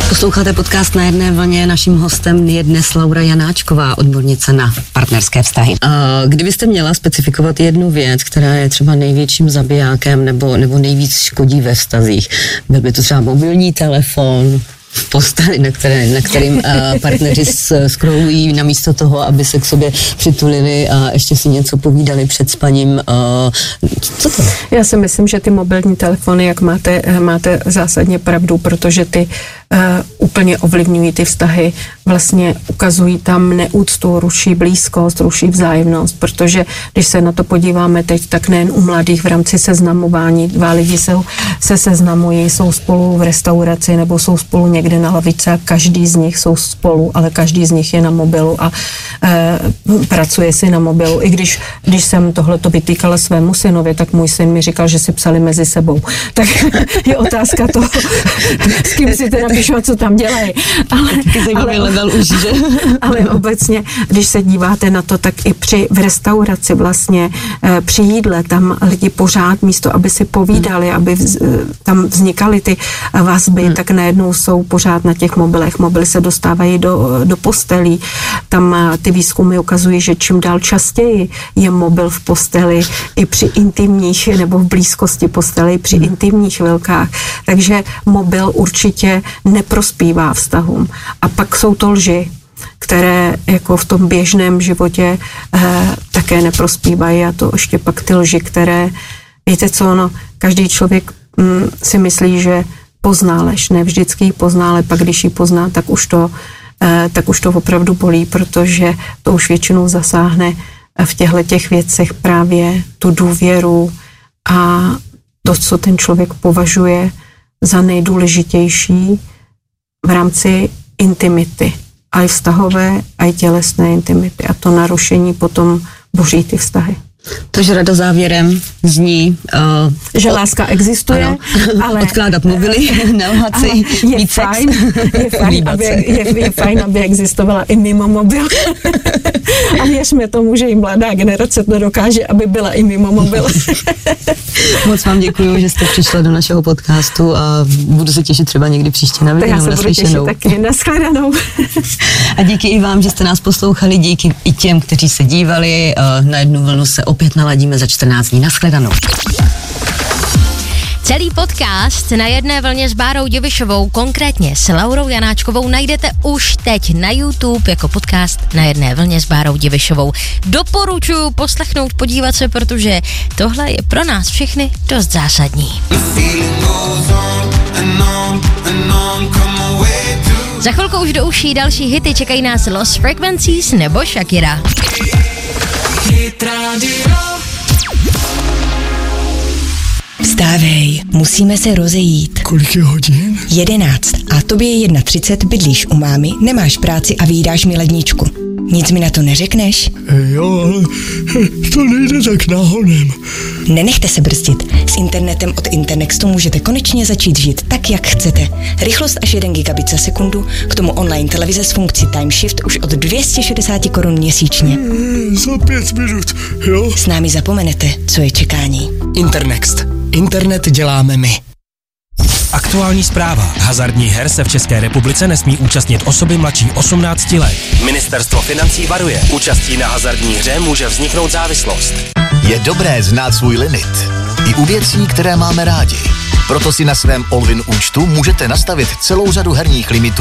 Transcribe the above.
Posloucháte podcast Na jedné vlně. Naším hostem je dnes Laura Janáčková, odbornice na partnerské vztahy. Kdybyste měla specifikovat jednu věc, která je třeba největším zabijákem nebo nejvíc škodí ve vztazích, byl by to třeba mobilní telefon v posteli, na kterým partneři scrollují namísto toho, aby se k sobě přitulili a ještě si něco povídali před spaním. Co to? Já si myslím, že ty mobilní telefony, jak máte zásadně pravdu, protože ty úplně ovlivňují ty vztahy, vlastně ukazují tam neúctu, ruší blízkost, ruší vzájemnost, protože když se na to podíváme teď, tak nejen u mladých v rámci seznamování, dva lidi se seznamují, jsou spolu v restauraci nebo jsou spolu někde na lavice a každý z nich jsou spolu, ale každý z nich je na mobilu a pracuje si na mobilu. I když jsem tohleto vytýkala svému synovi, tak můj syn mi říkal, že si psali mezi sebou. Tak je otázka toho, s kým si teda píšu a co tam dělají. Ale obecně, když se díváte na to, tak i v restauraci vlastně při jídle tam lidi pořád místo, aby si povídali, aby tam vznikaly ty vazby, tak najednou jsou pořád na těch mobilech. Mobily se dostávají do postelí. Tam ty výzkumy ukazují, že čím dál častěji je mobil v posteli i při intimních nebo v blízkosti posteli, při intimních chvilkách. Takže mobil určitě neprospívá vztahům. A pak jsou to lži, které jako v tom běžném životě také neprospívají a to ještě pak ty lži, které, víte co, každý člověk si myslí, že pozná lež, ne vždycky ji pozná, ale pak když ji pozná, tak už to opravdu bolí, protože to už většinou zasáhne v těch věcech právě tu důvěru a to, co ten člověk považuje za nejdůležitější v rámci intimity, a i vztahové, a i tělesné intimity. A to narušení potom boří ty vztahy. Takže rada závěrem zní... že láska existuje, ano, ale... odkládat mobily, nelhat si, mít sex, je fajn, aby existovala i mimo mobil. A věřme tomu, že i mladá generace to dokáže, aby byla i mimo mobil. Moc vám děkuju, že jste přišla do našeho podcastu a budu se těšit třeba někdy příště na viděnou, naslyšenou. Já se budu těšit taky, nashledanou. A díky i vám, že jste nás poslouchali, díky i těm, kteří se dívali. Na jednu vlnu se opět naladíme za 14 dní. Nashledanou. Celý podcast Na jedné vlně s Bárou Divišovou, konkrétně s Laurou Janáčkovou, najdete už teď na YouTube jako podcast Na jedné vlně s Bárou Divišovou. Doporučuji poslechnout, podívat se, protože tohle je pro nás všechny dost zásadní. Za chvilku už do uší další hity, čekají nás Lost Frequencies nebo Shakira. Vstávej, musíme se rozejít. Kolik je hodin? 11. A tobě je 31, bydlíš u mámy, nemáš práci a vyjídáš mi ledničku. Nic mi na to neřekneš? Jo, ale to nejde tak náhodem. Nenechte se brzdit. S internetem od Internextu můžete konečně začít žít tak, jak chcete. Rychlost až 1 gigabit za sekundu, k tomu online televize s funkcí Time Shift už od 260 korun měsíčně. Za 5 minut, jo? S námi zapomenete, co je čekání. Internext. Internet děláme my. Aktuální zpráva. Hazardních her se v České republice nesmí účastnit osoby mladší 18 let. Ministerstvo financí varuje. Účastí na hazardní hře může vzniknout závislost. Je dobré znát svůj limit. I u věcí, které máme rádi. Proto si na svém Allwyn účtu můžete nastavit celou řadu herních limitů